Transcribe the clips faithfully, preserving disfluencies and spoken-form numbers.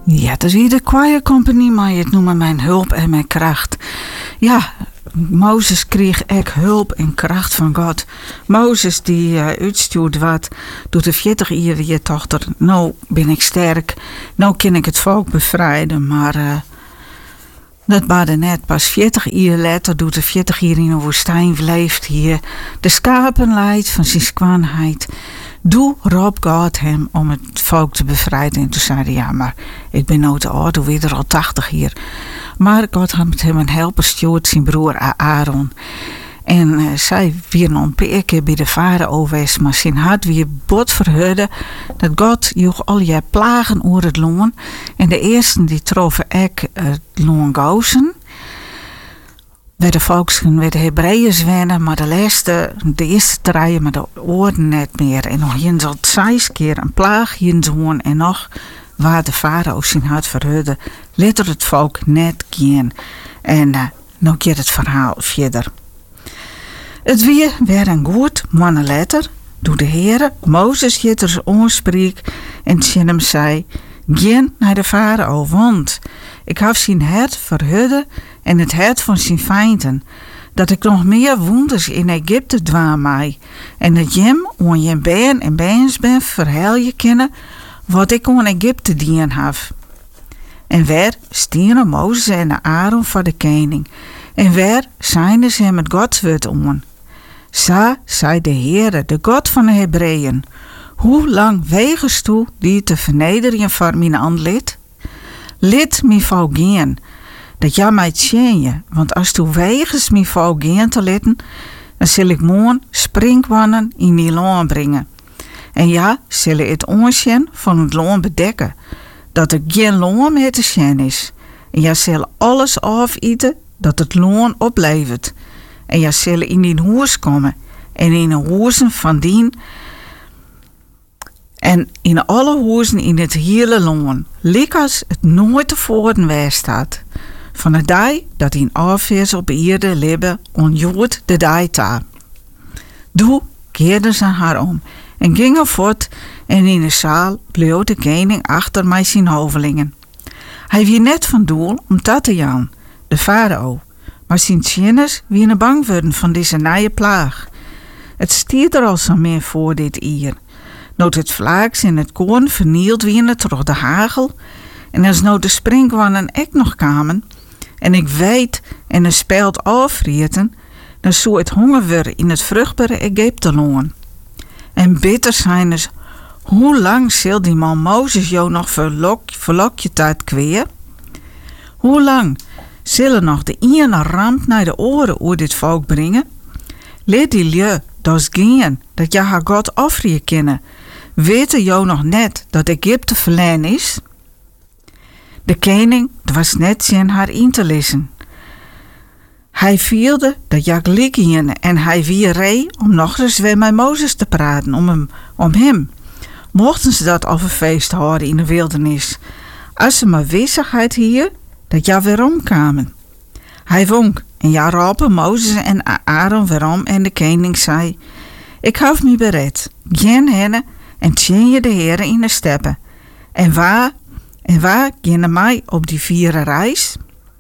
Ja, dat is hier de Choir Company, maar je het noemen mijn hulp en mijn kracht. Ja, Mozes kreeg echt hulp en kracht van God. Mozes die uh, uitstuurt wat, doet de veertig jaar je dochter. Nou ben ik sterk, nou kan ik het volk bevrijden, maar uh, dat bade net. Pas veertig jaar later doet de veertig jaar in de woestijn leeft hier de schapen leidt van zijn kwaadheid. Doe roep God hem om het volk te bevrijden. En toen zei hij, ja, maar ik ben nou te oud, weer er al tachtig hier. Maar God had met hem een helper stuurd, zijn broer Aaron. En uh, zij weer nog een paar keer bij de farao was, maar zijn hart weer bot verheurde dat God joeg al je plagen over het loon. En de eerste die troffen ik het loon Gozen. Bij de volksken, bij de Hebreeërs wennen, maar de laatste, de eerste draaien, maar de oren net meer. En nog eens al zes keer een plaag in zoon en nog waar de farao zijn hart verheurde, liet er het volk net gaan. En uh, nou keert het verhaal verder. Het weer werd een goed mannen later, door de Heere, Mozes jitters oorspreek en tegen hem zei, gaan naar de farao, want ik heb zijn hart verhudden en het hart van zijn vijanden, dat ik nog meer wonders in Egypte dwaan mij, en dat jem on je been en beens ben verhel je kennen, wat ik on Egypte dien heb. En waar stieren Mozes en Aaron voor de koning, en waar zijn ze hem het Godswoord om. Zo zei de Heere, de God van de Hebreeën, hoe lang wegens toe die te vernederen voor mijn aanlid? Lid mij volk gaan, dat jij mij tjenje, want als toe wegens mij volk gaan te litten, dan zal ik morgen sprinkwannen in die loon brengen. En ja, zullen het onsjen van het loon bedekken, dat er geen loon meer te zien is. En jij zal alles afeten dat het loon oplevert. En jij zal in die huis komen en in de huizen van dien en in alle huizen in het hele loon, likas het nooit tevoren wijs staat. Van de dag dat in afweers op aarde leven, onjoert de dag ta. Doe keerde ze haar om en ging er voort en in de zaal bleef de koning achter mij zijn hovelingen. Hij wie net van doel om dat te gaan, de farao, maar zijn tjenners wie bang worden van deze nieuwe plaag. Het stiert er al zo meer voor dit jaar. Nood het vlaaks en het koorn vernield wienen door de hagel. En als nou de sprinkwannen ook nog kwamen, en ik weet en een speld afrieten, dan zou het honger worden in het vruchtbare Egypte loon. En bitter zijn is, hoe lang zal die man Mozes jou nog verlok, verlokje tijd kweer? Hoe lang zullen nog de ene ramp naar de oren oor dit volk brengen? Leer die je dus gaan, dat je haar God offeren kennen. Weten jou nog net dat Egypte verlijn is? De koning was net zijn haar in te lezen. Hij vierde dat jak likken en hij wie ree om nog eens weer met Mozes te praten, om hem, om hem. Mochten ze dat over feest houden in de wildernis, als ze maar wissigheid hier, dat ja weer omkwamen. Hij wonk en ja roepen Mozes en Aaron weerom en de koning zei, ik heb me bered, geen henne en tjen je de Heere in de steppen. En waar, en waar gingen mij op die vierde reis?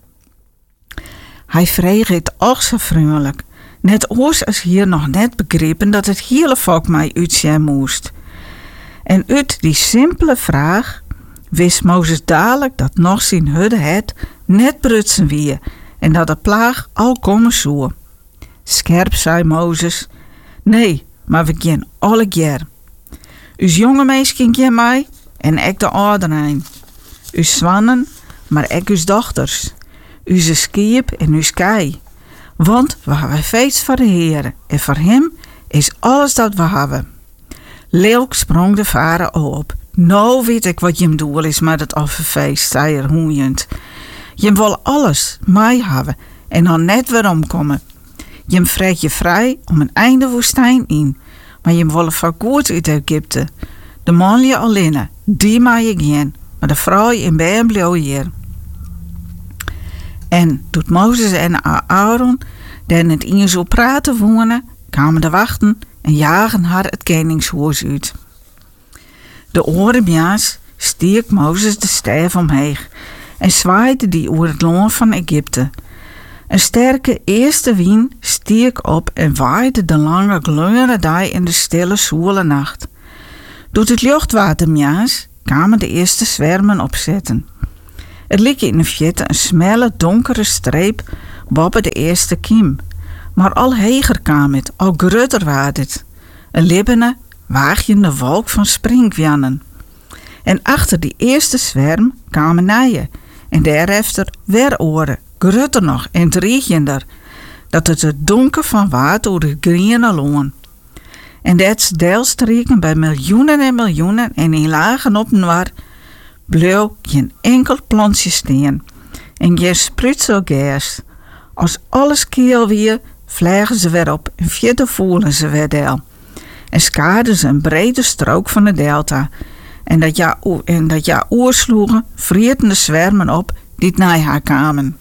Hij vreeg het ook zo vriendelijk, net oors als hier nog net begrepen dat het hele volk mij uitzien moest. En uit die simpele vraag wist Mozes dadelijk dat nog zijn hudde het net brutsen weer en dat de plaag al komen zou. Scherp zei Mozes, nee, maar we gaan alle keer. Uw jonge meisje gaan mij en ik de ouderijn. Uw zwannen, maar ik uw dochters. Uw skiep en uw kei. Want we hebben feest voor de Heer en voor hem is alles dat we hebben. Leeuw sprong de farao op. Nou weet ik wat je doel is met het offerfeest, zei er hoeiend. Je wil alles, mij hebben en dan net weer omkomen. Je vreet je vrij om een einde woestijn in, maar je wil verkoord uit Egypte. De man je alleen, die mag je gaan, maar de vrouw in bijen bleef hier. En doet Mozes en Aaron, die het in zo praten wonen, kwamen de wachten en jagen haar het koningshuis uit. De orenbjaars stiek Mozes de staf omheeg en zwaaide die oer het land van Egypte. Een sterke eerste wind stiek op en waaide de lange gloeiende dag in de stille zwoele nacht. Door het luchtwatermjaas kwamen de eerste zwermen opzetten. Het leek in de vjette een smelle donkere streep boven de eerste kiem, maar al heger kwam het, al grutter waard het. Een libbene, waagjende wolk van springwiannen. En achter die eerste zwerm kwamen naaien, en daarachter weer oren, grutter nog en driegender, dat het het donker van water door de griene loon. En dat deelstreken bij miljoenen en miljoenen en in lagen op en waar, bleef geen enkel plantje steen, en geen spruitsel gas. Als alles keel weer, vliegen ze weer op en vierder voelen ze weer deel. En skaarden ze een brede strook van de delta. En dat ja, en dat ja oersloegen, vrietten de zwermen op die naar haar kwamen.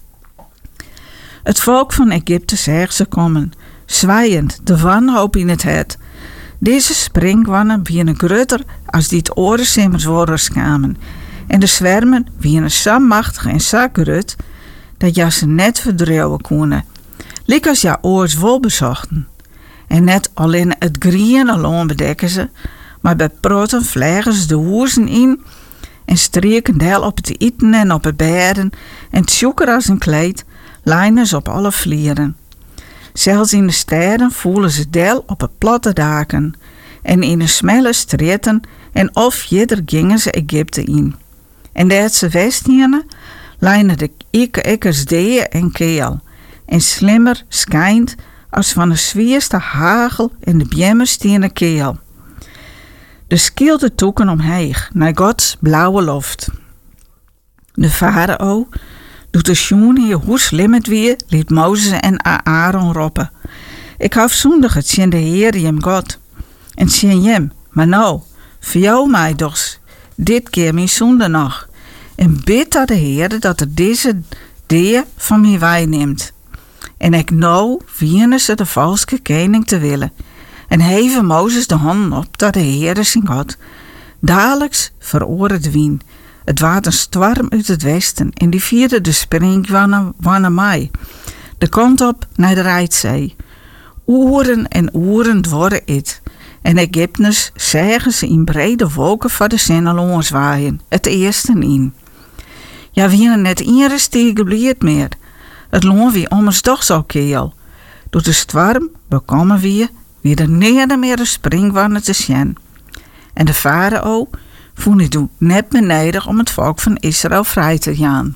Het volk van Egypte zag ze komen, zwaaiend, de wanhoop in het het. Deze springwannen wienen grutter als die het orensimmers worden kwamen. En de zwermen wienen zo machtig en zo grut, dat ja ze net verdrouwen konden. Lik als ja oors wel bezochten. En net alleen het griene loon bedekken ze, maar bij proten vliegen ze de hoezen in en streken deel op het eten en op het bedden en tjoeker als een kleed lijnen ze op alle vlieren. Zelfs in de steden voelen ze deel op het platte daken en in de smelle streten en of jeder gingen ze Egypte in. En dat ze westhienen lijnen de ikkers deeën en keel en slimmer schijnt als van de zwierste hagel in de bjemmerstiene keel. De skielde toeken omheeg naar Gods blauwe loft. De farao doet de schoen hier hoe slim het weer, liet Mozes en Aaron roepen. Ik haf zondig het zien de Heer jem God. En zien jem, maar nou, voor mij doch, dit keer mijn zonde nog. En bid dat de Heer dat er deze deel van mij wij neemt. En ik nou wienen ze de valse koning te willen. En heven Mozes de handen op dat de Heer zijn God. Dadelijks veroorde het wien. Het waard een storm uit het westen en die vierde de springwannen naar mij. De kant op naar de Rijdzee. Oeren en oeren worden het. En Egypteners zagen ze in brede wolken van de zinnaloon zwaaien. Het eerste in. Ja, wienen net iedere stegen bliert meer. Het loon wie ommers toch zo keel. Door de storm bekomen we weer de neer meer de springwannen te zien. En de farao vond het toen net beneden om het volk van Israël vrij te gaan.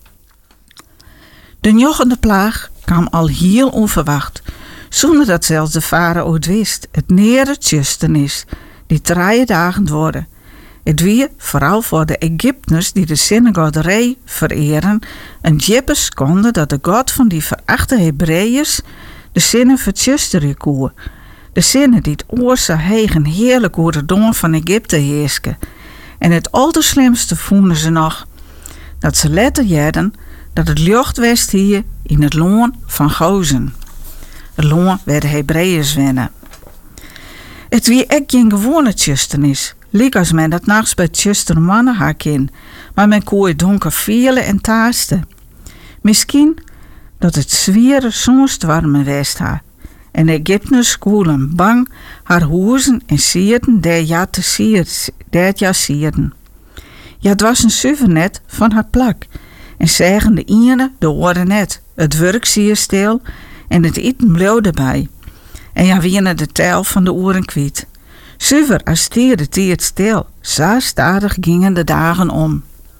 De jochende plaag kwam al heel onverwacht, zonder dat zelfs de farao het wist. Het neer het justen is, die drie dagen worden. Het weer vooral voor de Egypteners die de zinnegod vereren, een diepe seconde dat de God van die verachte Hebreeërs de zinnen vertjusteren koe. De zinnen die het oorse hegen heerlijk over de don van Egypte heerschen. En het allerslimste vonden ze nog, dat ze letten jedden dat het lucht west hier in het loon van Gozen. Het loon werd de Hebreeërs wennen. Het wie ek geen gewone tjusternis, liek als men dat nachts bij tjuster mannen hakin, maar men kon het donker vielen en taasten. Misschien dat het zwieren zo'n stormen west ha. En de Egypteners koelen bang haar hoezen en sierden der ja te sier, der ja sierden. Ja, het was een suvernet van haar plak. En zeggen de ene de oren net. Het werk zie stil en het eten bleef erbij. En ja, wienen de tel van de oren kwijt. Zuiver als stierde die het stil. Zo stadig gingen de dagen om.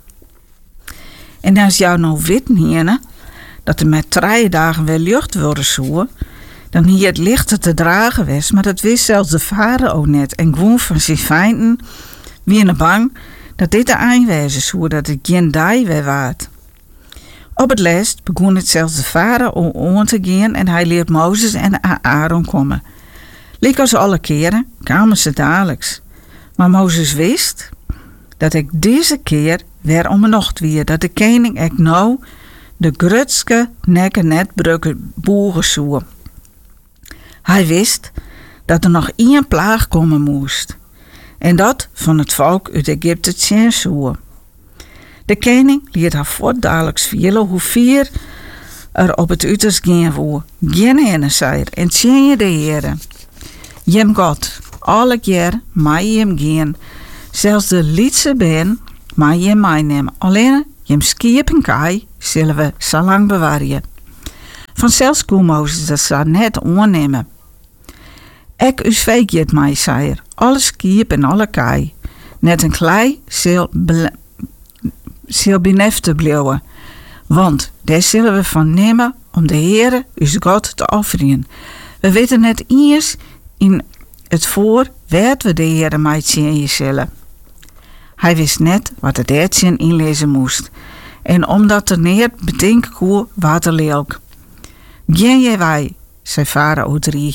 En als jou nou wit niene, dat er met drie dagen weer lucht worden zoen, dan hier het lichter te dragen was, maar dat wist zelfs de farao net. En gewoon van zijn feinden wienen bang dat dit de aanwijzen zou dat het geen dag weer waard. Op het laatst begon het zelfs de farao om te gaan en hij leert Mozes en Aaron komen. Lik als alle keren kwamen ze dagelijks. Maar Mozes wist dat ik deze keer weer om een nacht weer, dat de koning ik nou de grutske nekken net brukken boeren zou. Hij wist dat er nog één plaag komen moest. en dat van het volk uit Egypte tjensoer. De koning liet haar voortdaliks vielen hoe vier er op het uiterst gaan woe. Geen ene zei er, en tjen je de heren. Jem God, alle keer mij jem gaan, zelfs de liedse ben mij jem meenemen. Alleen jem skip en kai zullen we zo lang bewaren. Vanzelfs kon Mozes dat ze net aannemen. Ek us veegjet mij, zei er, alle skip en alle kai. Net een klei zal zal benefte blijven, want daar zullen we van nemen om de Heere, us God, te offeren. We weten net eens in het voor wat we de Heere mij zien zullen. Hij wist net wat het uitzien inlezen moest, en omdat er neer bedenken kon wat er leek. Geen jij wij, zei Farao drie